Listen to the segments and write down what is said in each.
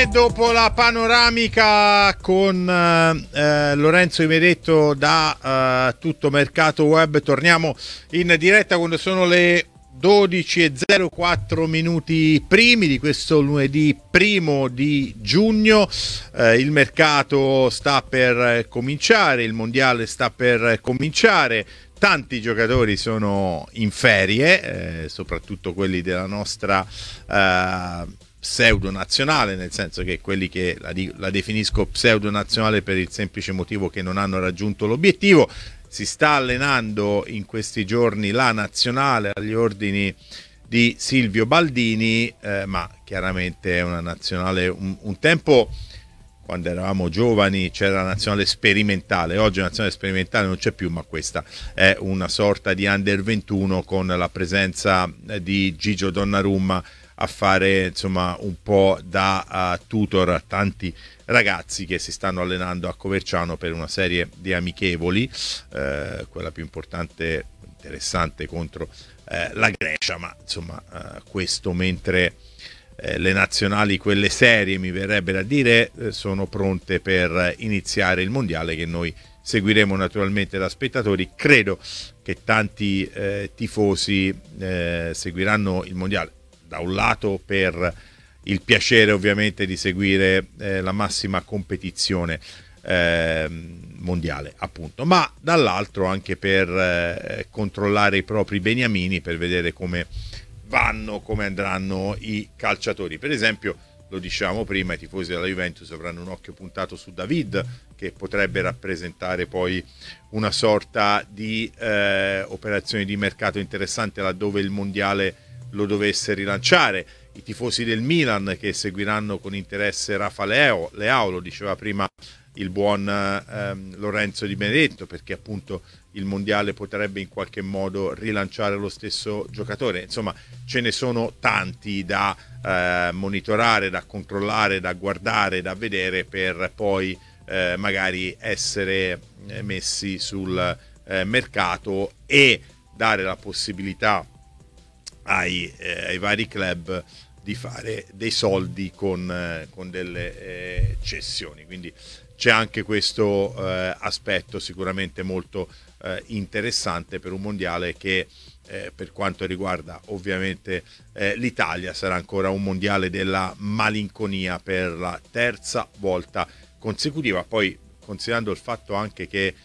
Bene, dopo la panoramica con Lorenzo Imeretto da Tutto Mercato Web, torniamo in diretta quando sono le 12:04 minuti primi di questo lunedì 1 giugno. Il mercato sta per cominciare, il mondiale sta per cominciare. Tanti giocatori sono in ferie, soprattutto quelli della nostra pseudo nazionale, nel senso che quelli che la definisco pseudo nazionale per il semplice motivo che non hanno raggiunto l'obiettivo. Si sta allenando in questi giorni la nazionale agli ordini di Silvio Baldini, ma chiaramente è una nazionale, un tempo quando eravamo giovani c'era la nazionale sperimentale, oggi la nazionale sperimentale non c'è più, ma questa è una sorta di under 21 con la presenza di Gigio Donnarumma a fare insomma un po' da tutor a tanti ragazzi che si stanno allenando a Coverciano per una serie di amichevoli, quella più importante, interessante contro la Grecia, ma insomma questo mentre le nazionali, quelle serie mi verrebbe da dire, sono pronte per iniziare il mondiale che noi seguiremo naturalmente da spettatori. Credo che tanti tifosi seguiranno il mondiale da un lato per il piacere ovviamente di seguire la massima competizione mondiale appunto, ma dall'altro anche per controllare i propri beniamini, per vedere come vanno, come andranno i calciatori. Per esempio, lo dicevamo prima, i tifosi della Juventus avranno un occhio puntato su David, che potrebbe rappresentare poi una sorta di operazione di mercato interessante laddove il mondiale lo dovesse rilanciare. I tifosi del Milan che seguiranno con interesse Rafa Leao, lo diceva prima il buon Lorenzo Di Benedetto, perché appunto il mondiale potrebbe in qualche modo rilanciare lo stesso giocatore. Insomma, ce ne sono tanti da monitorare, da controllare, da guardare, da vedere, per poi magari essere messi sul mercato e dare la possibilità ai vari club di fare dei soldi con delle cessioni. Quindi c'è anche questo aspetto sicuramente molto interessante per un mondiale che per quanto riguarda ovviamente l'Italia sarà ancora un mondiale della malinconia per la terza volta consecutiva. Poi, considerando il fatto anche che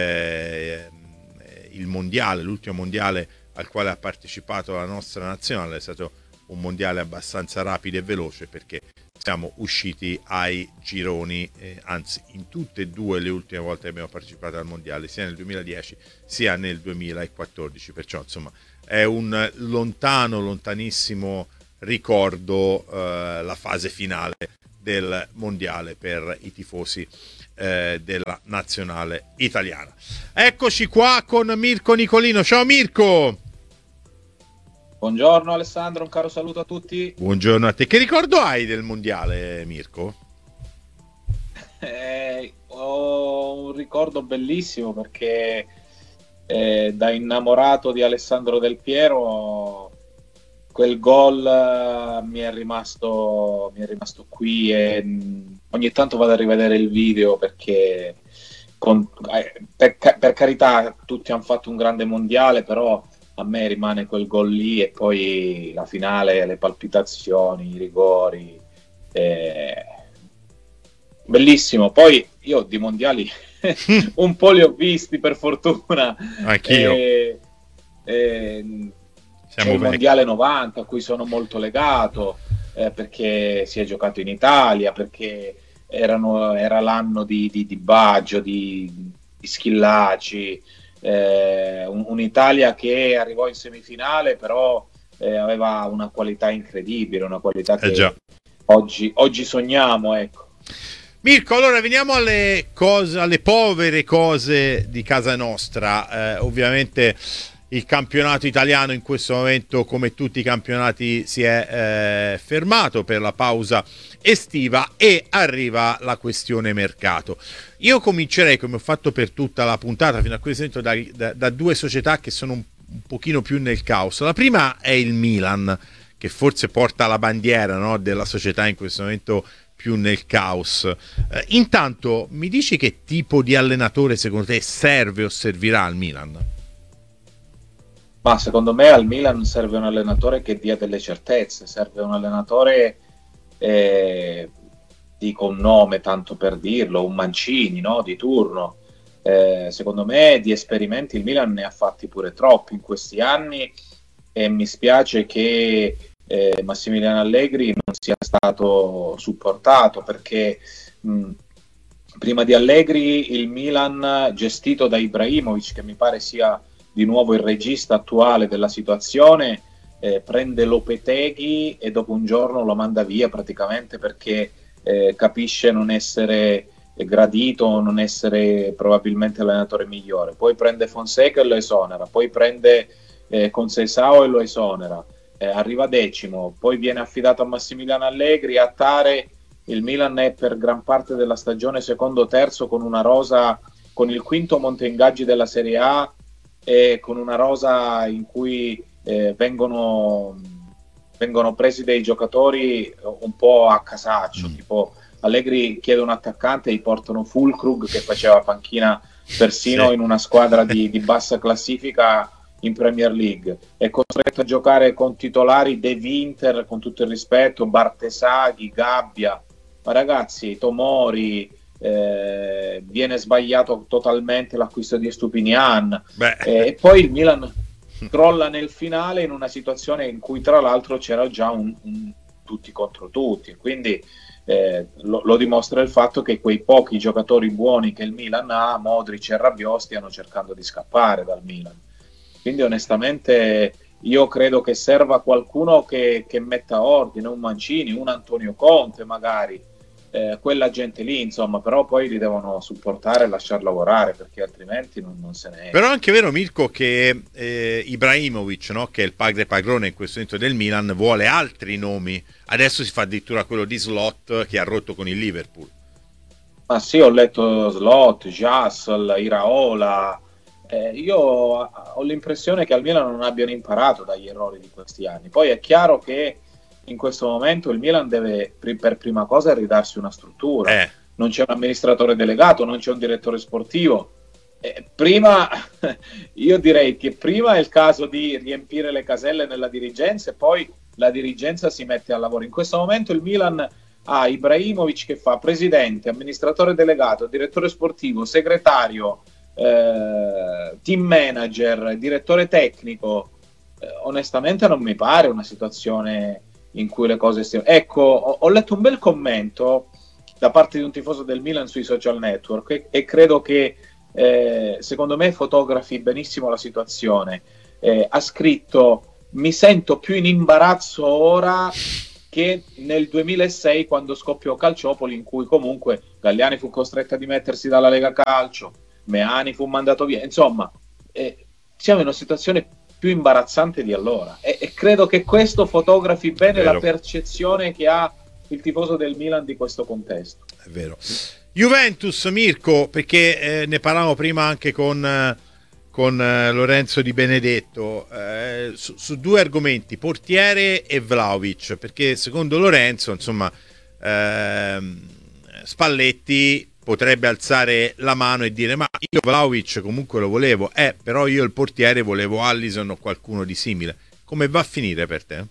il mondiale, l'ultimo mondiale al quale ha partecipato la nostra nazionale, è stato un mondiale abbastanza rapido e veloce, perché siamo usciti ai gironi, anzi in tutte e due le ultime volte che abbiamo partecipato al mondiale, sia nel 2010 sia nel 2014, perciò insomma è un lontanissimo ricordo la fase finale del mondiale per i tifosi della nazionale italiana. Eccoci qua con Mirko Nicolino. Ciao Mirko! Buongiorno Alessandro, un caro saluto a tutti. Buongiorno a te. Che ricordo hai del mondiale, Mirko? Ho un ricordo bellissimo, perché da innamorato di Alessandro Del Piero quel gol mi è rimasto qui, e ogni tanto vado a rivedere il video, perché per carità tutti hanno fatto un grande mondiale, però a me rimane quel gol lì, e poi la finale, le palpitazioni, i rigori, bellissimo. Poi io di mondiali un po' li ho visti, per fortuna. Anch'io. C'è il mondiale 90 a cui sono molto legato, perché si è giocato in Italia, perché era l'anno di Baggio, di Schillaci, un'Italia che arrivò in semifinale, però aveva una qualità incredibile, una qualità che oggi sogniamo, ecco. Mirko, allora veniamo alle povere cose di casa nostra. Ovviamente il campionato italiano in questo momento, come tutti i campionati, si è fermato per la pausa estiva e arriva la questione mercato. Io comincerei, come ho fatto per tutta la puntata fino a questo momento, da due società che sono un pochino più nel caos. La prima è il Milan, che forse porta la bandiera, no, della società in questo momento più nel caos. Intanto mi dici che tipo di allenatore secondo te serve o servirà al Milan? Ma secondo me al Milan serve un allenatore che dia delle certezze, serve un allenatore, dico un nome tanto per dirlo, un Mancini, no? Di turno. Secondo me di esperimenti il Milan ne ha fatti pure troppi in questi anni e mi spiace che Massimiliano Allegri non sia stato supportato, perché prima di Allegri il Milan, gestito da Ibrahimovic, che mi pare sia di nuovo il regista attuale della situazione, prende Lopetegui e dopo un giorno lo manda via praticamente perché capisce non essere gradito, non essere probabilmente l'allenatore migliore. Poi prende Fonseca e lo esonera, poi prende Conceição e lo esonera, arriva decimo, poi viene affidato a Massimiliano Allegri. A Tare il Milan è per gran parte della stagione secondo o terzo, con una rosa, con il quinto monte ingaggi della Serie A e con una rosa in cui vengono presi dei giocatori un po' a casaccio, tipo Allegri chiede un attaccante e gli portano Fulkrug, che faceva panchina persino in una squadra di bassa classifica in Premier League, è costretto a giocare con titolari De Winter, con tutto il rispetto, Bartesaghi, Gabbia, ma ragazzi, Tomori, viene sbagliato totalmente l'acquisto di Stupinian, e poi il Milan crolla nel finale in una situazione in cui tra l'altro c'era già un tutti contro tutti, quindi lo dimostra il fatto che quei pochi giocatori buoni che il Milan ha, Modric e Rabiot, stiano cercando di scappare dal Milan. Quindi onestamente io credo che serva qualcuno che metta ordine, un Mancini, un Antonio Conte magari, quella gente lì, insomma, però poi li devono supportare e lasciar lavorare, perché altrimenti non se ne è. Però è anche vero, Mirko, che Ibrahimovic, no, che è il padre padrone in questo momento del Milan, vuole altri nomi. Adesso si fa addirittura quello di Slot, che ha rotto con il Liverpool. Ma sì, ho letto Slot, Jassel, Iraola. Io ho l'impressione che al Milan non abbiano imparato dagli errori di questi anni. Poi è chiaro che in questo momento il Milan deve per prima cosa ridarsi una struttura. Non c'è un amministratore delegato, non c'è un direttore sportivo. Prima io direi che prima è il caso di riempire le caselle nella dirigenza e poi la dirigenza si mette al lavoro. In questo momento il Milan ha Ibrahimovic che fa presidente, amministratore delegato, direttore sportivo, segretario, team manager, direttore tecnico. Onestamente non mi pare una situazione in cui le cose stiano. Ecco, ho letto un bel commento da parte di un tifoso del Milan sui social network e credo che secondo me fotografi benissimo la situazione. Ha scritto: mi sento più in imbarazzo ora che nel 2006, quando scoppiò Calciopoli, in cui comunque Galliani fu costretto a dimettersi dalla Lega Calcio, Meani fu mandato via, insomma siamo in una situazione più imbarazzante di allora e credo che questo fotografi bene la percezione che ha il tifoso del Milan di questo contesto. È vero. Juventus, Mirko, perché ne parlavamo prima anche con Lorenzo Di Benedetto, su due argomenti, portiere e Vlahovic, perché secondo Lorenzo, insomma, Spalletti potrebbe alzare la mano e dire: ma io Vlahovic comunque lo volevo, però io il portiere volevo Alisson o qualcuno di simile. Come va a finire per te?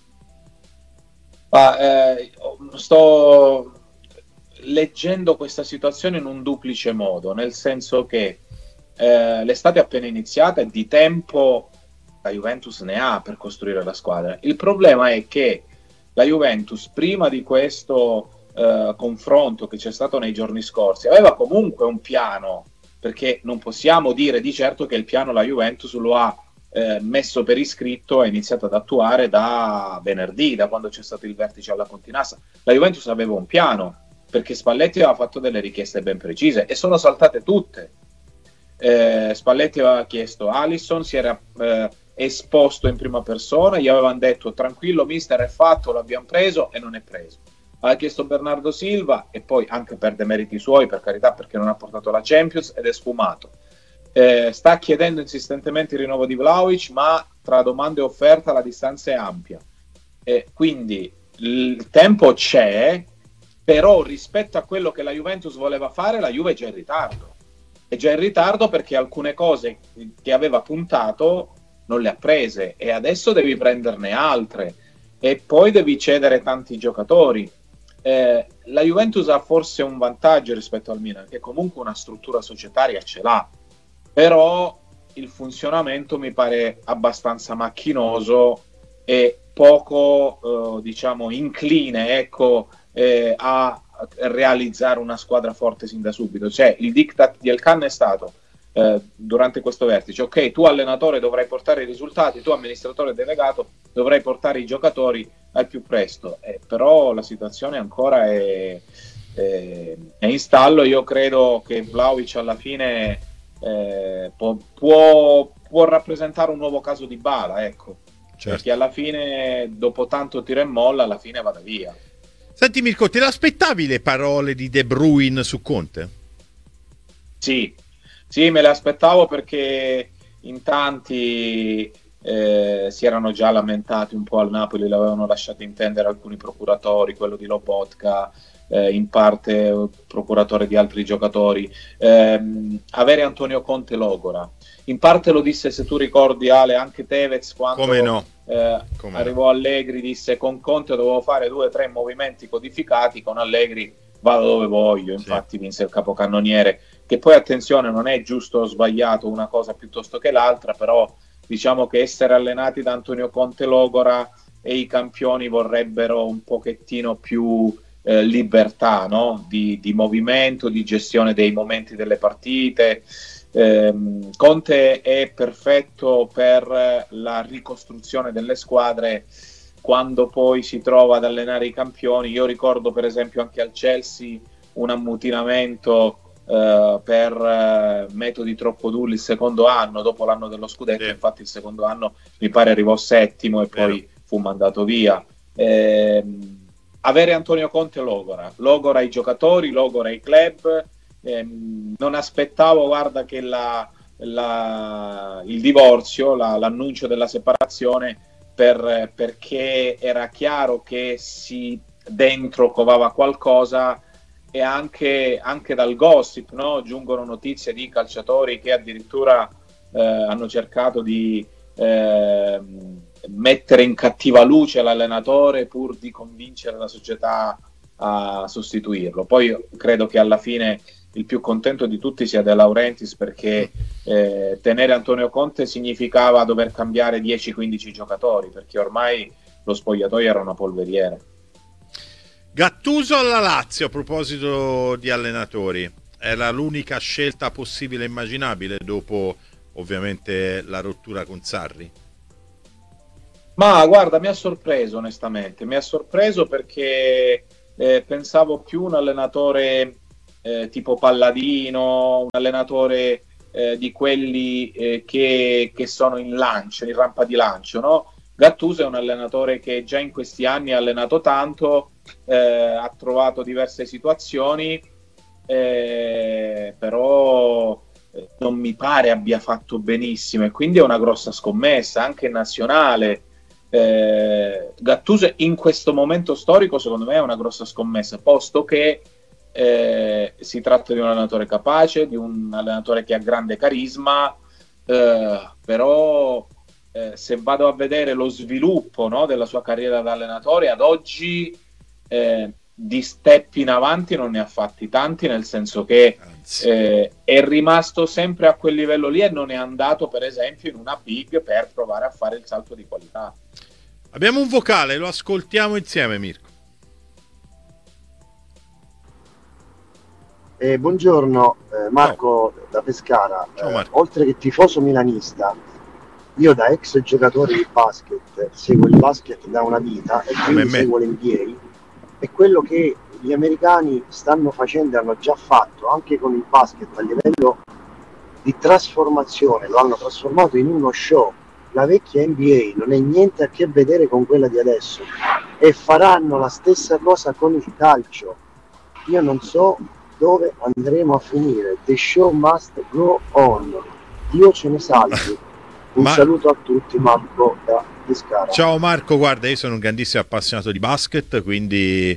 Sto leggendo questa situazione in un duplice modo, nel senso che l'estate è appena iniziata e di tempo la Juventus ne ha per costruire la squadra. Il problema è che la Juventus, prima di questo confronto che c'è stato nei giorni scorsi, aveva comunque un piano, perché non possiamo dire di certo che il piano la Juventus lo ha messo per iscritto, ha iniziato ad attuare da venerdì, da quando c'è stato il vertice alla Continassa. La Juventus aveva un piano, perché Spalletti aveva fatto delle richieste ben precise e sono saltate tutte. Spalletti aveva chiesto Alisson, si era esposto in prima persona, gli avevano detto: tranquillo mister, è fatto, l'abbiamo preso, e non è preso. Ha chiesto Bernardo Silva e poi, anche per demeriti suoi, per carità, perché non ha portato la Champions, ed è sfumato. Sta chiedendo insistentemente il rinnovo di Vlahovic, ma tra domanda e offerta la distanza è ampia, quindi il tempo c'è. però rispetto a quello che la Juventus voleva fare, la Juve è già in ritardo. È già in ritardo perché alcune cose che aveva puntato non le ha prese e adesso devi prenderne altre e poi devi cedere tanti giocatori. La Juventus ha forse un vantaggio rispetto al Milan, che comunque una struttura societaria ce l'ha, però il funzionamento mi pare abbastanza macchinoso e poco diciamo incline, ecco, a realizzare una squadra forte sin da subito. Cioè il diktat di Elkann è stato durante questo vertice: ok, tu allenatore dovrai portare i risultati, tu amministratore delegato dovrai portare i giocatori al più presto, però la situazione ancora è in stallo. Io credo che Vlahovic alla fine può rappresentare un nuovo caso di Dybala, ecco. Certo. Perché alla fine, dopo tanto tiro e molla, alla fine vada via. Senti Mirko, te l'aspettavi le parole di De Bruyne su Conte? Sì, me le aspettavo perché in tanti si erano già lamentati un po' al Napoli, l'avevano lasciato intendere alcuni procuratori, quello di Lobotka, in parte procuratore di altri giocatori. Avere Antonio Conte logora. In parte lo disse, se tu ricordi Ale, anche Tevez quando arrivò Allegri, disse: con Conte dovevo fare 2 o 3 movimenti codificati, con Allegri vado dove voglio. Infatti vinse il capocannoniere, che poi, attenzione, non è giusto o sbagliato una cosa piuttosto che l'altra, però diciamo che essere allenati da Antonio Conte logora e i campioni vorrebbero un pochettino più libertà, no? di movimento, di gestione dei momenti delle partite. Conte è perfetto per la ricostruzione delle squadre quando poi si trova ad allenare i campioni. Io ricordo per esempio anche al Chelsea un ammutinamento per metodi troppo duri il secondo anno, dopo l'anno dello scudetto. Infatti il secondo anno mi pare arrivò settimo e poi fu mandato via. Avere Antonio Conte logora i giocatori, logora i club. Non aspettavo, guarda, che il divorzio, l'annuncio della separazione, perché era chiaro che dentro covava qualcosa, e anche dal gossip, no? Giungono notizie di calciatori che addirittura hanno cercato di mettere in cattiva luce l'allenatore pur di convincere la società a sostituirlo. Poi io credo che alla fine il più contento di tutti sia De Laurentiis, perché tenere Antonio Conte significava dover cambiare 10-15 giocatori, perché ormai lo spogliatoio era una polveriera. Gattuso alla Lazio, a proposito di allenatori, era l'unica scelta possibile e immaginabile dopo ovviamente la rottura con Sarri? Ma guarda, mi ha sorpreso onestamente, perché pensavo più un allenatore tipo Palladino, un allenatore di quelli che sono in lancio, in rampa di lancio, no? Gattuso è un allenatore che già in questi anni ha allenato tanto, ha trovato diverse situazioni, però non mi pare abbia fatto benissimo, e quindi è una grossa scommessa anche nazionale. Gattuso in questo momento storico secondo me è una grossa scommessa, posto che si tratta di un allenatore capace, di un allenatore che ha grande carisma, però se vado a vedere lo sviluppo, no, della sua carriera da allenatore ad oggi, di step in avanti non ne ha fatti tanti, nel senso che è rimasto sempre a quel livello lì e non è andato per esempio in una big per provare a fare il salto di qualità. Abbiamo un vocale, lo ascoltiamo insieme, Mirko. Buongiorno, Marco da Pescara. Ciao, Marco. Oltre che tifoso milanista, io da ex giocatore di basket seguo il basket da una vita e quindi seguo l'NBA, e quello che gli americani stanno facendo e hanno già fatto anche con il basket a livello di trasformazione, lo hanno trasformato in uno show. La vecchia NBA non è niente a che vedere con quella di adesso, e faranno la stessa cosa con il calcio. Io non so dove andremo a finire. The show must go on. Dio ce ne salvi. Un saluto a tutti, Marco da Pescara. Ciao Marco, guarda, io sono un grandissimo appassionato di basket, quindi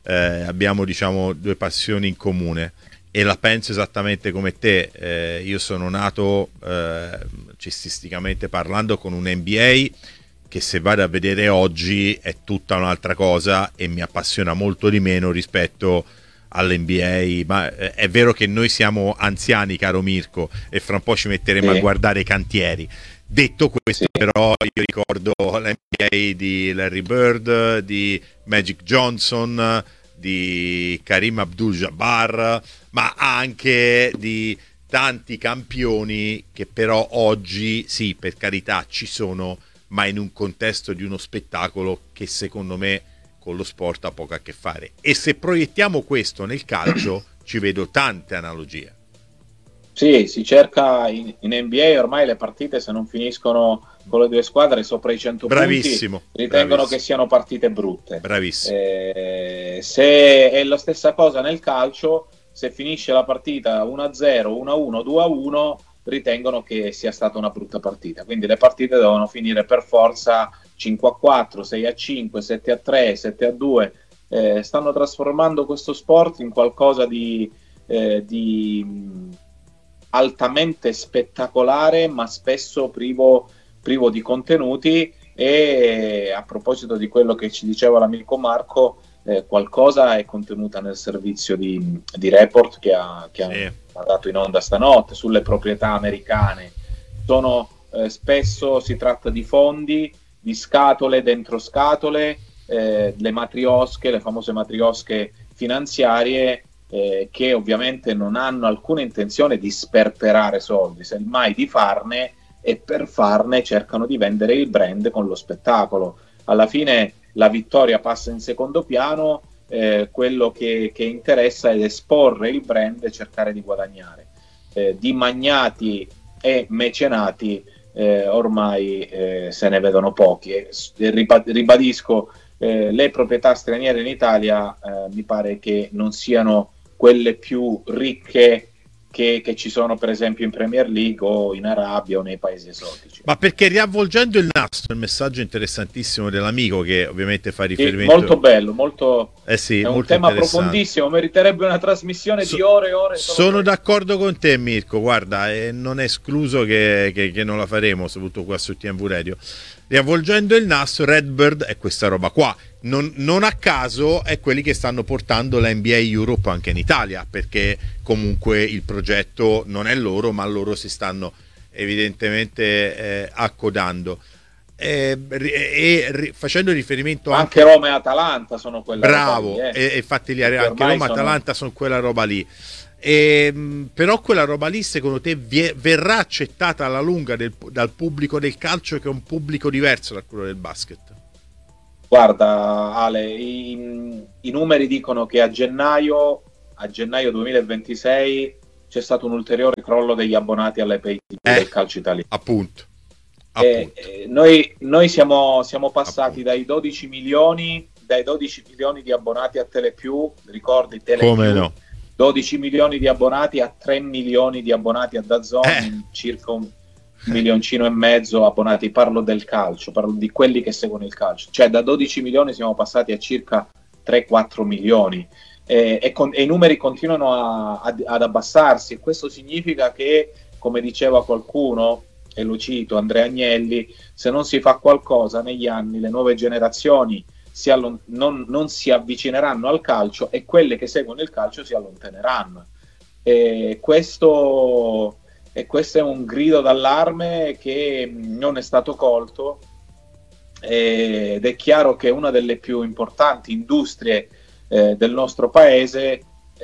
abbiamo diciamo due passioni in comune e la penso esattamente come te. Io sono nato cestisticamente parlando con un NBA che, se vado a vedere oggi, è tutta un'altra cosa e mi appassiona molto di meno rispetto all'NBA. Ma è vero che noi siamo anziani, caro Mirko, e fra un po' ci metteremo a guardare i cantieri. Detto questo, però, io ricordo l'NBA di Larry Bird, di Magic Johnson, di Kareem Abdul-Jabbar, ma anche di tanti campioni che però oggi, sì, per carità, ci sono, ma in un contesto di uno spettacolo che secondo me con lo sport ha poco a che fare. E se proiettiamo questo nel calcio, ci vedo tante analogie. Sì, si cerca in NBA ormai le partite, se non finiscono con le due squadre sopra i 100 bravissimo, punti, ritengono bravissimo, che siano partite brutte. Bravissimo. Se è la stessa cosa nel calcio, se finisce la partita 1-0, 1-1, 2-1, ritengono che sia stata una brutta partita. Quindi le partite devono finire per forza 5-4, 6-5, 7-3, 7-2. Stanno trasformando questo sport in qualcosa di altamente spettacolare, ma spesso privo di contenuti. E a proposito di quello che ci diceva l'amico Marco, qualcosa è contenuta nel servizio di report che ha dato in onda stanotte sulle proprietà americane. Spesso si tratta di fondi, di scatole dentro scatole, le matriosche, le famose matriosche finanziarie, che ovviamente non hanno alcuna intenzione di sperperare soldi, semmai di farne, e per farne cercano di vendere il brand con lo spettacolo. Alla fine la vittoria passa in secondo piano, quello che interessa è esporre il brand e cercare di guadagnare. Di magnati e mecenati ormai se ne vedono pochi. Ribadisco, le proprietà straniere in Italia mi pare che non siano quelle più ricche che ci sono per esempio in Premier League o in Arabia o nei paesi esotici. Ma perché, riavvolgendo il nastro, il messaggio interessantissimo dell'amico, che ovviamente fa riferimento... Molto bello, molto... sì, è un molto tema profondissimo, meriterebbe una trasmissione di ore e ore. Sono d'accordo con te, Mirko, guarda, non è escluso che non la faremo, soprattutto qua su TMV Radio. Riavvolgendo il nastro, Redbird è questa roba qua. Non a caso è quelli che stanno portando la NBA Europe anche in Italia, perché comunque il progetto non è loro, ma loro si stanno evidentemente accodando. Facendo riferimento anche Roma e Atalanta sono quella bravo, roba lì, e infatti anche Roma e Atalanta sono quella roba lì. Però quella roba lì, secondo te, verrà accettata alla lunga dal pubblico del calcio, che è un pubblico diverso da quello del basket? Guarda Ale, i numeri dicono che a gennaio 2026 c'è stato un ulteriore crollo degli abbonati alle pay TV del calcio italiano. Appunto. Noi siamo passati dai 12 milioni di abbonati a Telepiù, ricordi Telepiù? Come no? 12 milioni di abbonati a 3 milioni di abbonati a DAZN, circa un milioncino e mezzo abbonati. Parlo del calcio, parlo di quelli che seguono il calcio, cioè da 12 milioni siamo passati a circa 3-4 milioni, e i numeri continuano ad abbassarsi. Questo significa che, come diceva qualcuno, e lo cito, Andrea Agnelli, se non si fa qualcosa negli anni, le nuove generazioni non si avvicineranno al calcio, e quelle che seguono il calcio si allontaneranno. E questo è un grido d'allarme che non è stato colto, ed è chiaro che una delle più importanti industrie del nostro paese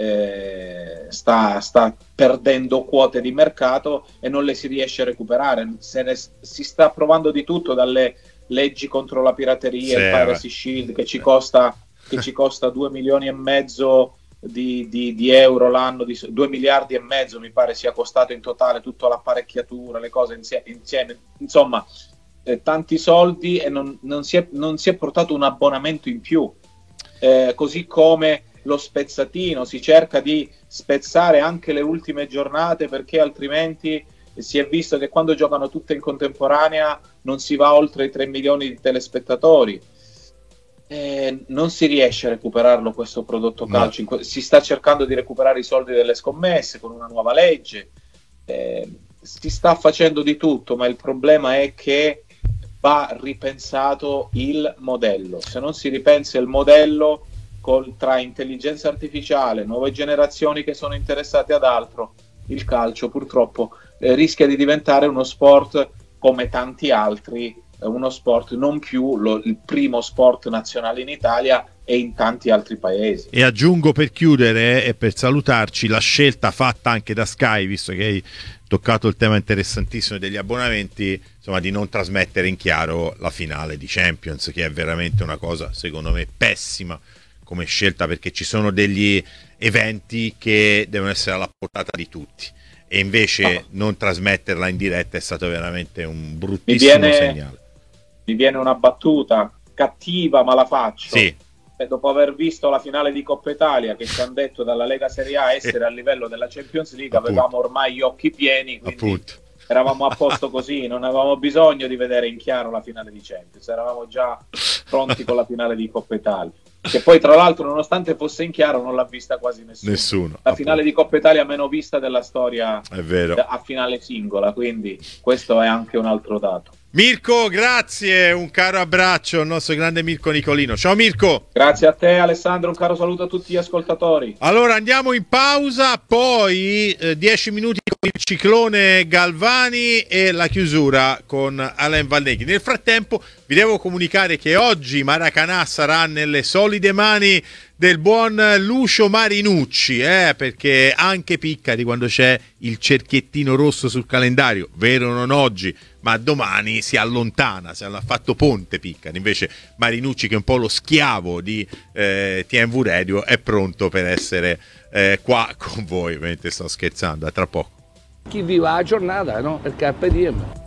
sta perdendo quote di mercato e non le si riesce a recuperare. Si sta provando di tutto, dalle leggi contro la pirateria, il Piracy Shield che ci costa 2 milioni e mezzo di euro l'anno, 2 miliardi e mezzo mi pare sia costato in totale, tutta l'apparecchiatura, le cose insieme, insomma tanti soldi, e non si è portato un abbonamento in più, così come lo spezzatino, si cerca di spezzare anche le ultime giornate, perché altrimenti si è visto che quando giocano tutte in contemporanea non si va oltre i 3 milioni di telespettatori. Non si riesce a recuperarlo questo prodotto calcio, no. Si sta cercando di recuperare i soldi delle scommesse con una nuova legge, si sta facendo di tutto, ma il problema è che va ripensato il modello. Se non si ripensa il modello tra intelligenza artificiale, nuove generazioni che sono interessate ad altro, il calcio purtroppo rischia di diventare uno sport come tanti altri, uno sport non più il primo sport nazionale in Italia e in tanti altri paesi. E aggiungo, per chiudere e per salutarci, la scelta fatta anche da Sky, visto che hai toccato il tema interessantissimo degli abbonamenti, insomma, di non trasmettere in chiaro la finale di Champions, che è veramente una cosa secondo me pessima come scelta, perché ci sono degli eventi che devono essere alla portata di tutti, e invece non trasmetterla in diretta è stato veramente un bruttissimo segnale. Mi viene una battuta cattiva, ma la faccio. Sì. Dopo aver visto la finale di Coppa Italia, che ci hanno detto dalla Lega Serie A essere a livello della Champions League, avevamo ormai gli occhi pieni, quindi eravamo a posto così, non avevamo bisogno di vedere in chiaro la finale di Champions, eravamo già pronti con la finale di Coppa Italia, che poi tra l'altro, nonostante fosse in chiaro, non l'ha vista quasi nessuno. La finale di Coppa Italia meno vista della storia, è vero, a finale singola, quindi questo è anche un altro dato. Mirko, grazie, un caro abbraccio al nostro grande Mirko Nicolino. Ciao Mirko. Grazie a te Alessandro, un caro saluto a tutti gli ascoltatori. Allora andiamo in pausa, poi 10 minuti con il ciclone Galvani e la chiusura con Alain Valneghi. Nel frattempo vi devo comunicare che oggi Maracanã sarà nelle solide mani del buon Lucio Marinucci, perché anche Piccari, quando c'è il cerchiettino rosso sul calendario, vero non oggi, ma domani si allontana, se ha fatto ponte Piccari. Invece Marinucci, che è un po' lo schiavo di TMV Radio, è pronto per essere qua con voi. Ovviamente sto scherzando, a tra poco. Chi vive la giornata, no? Per carpe diem.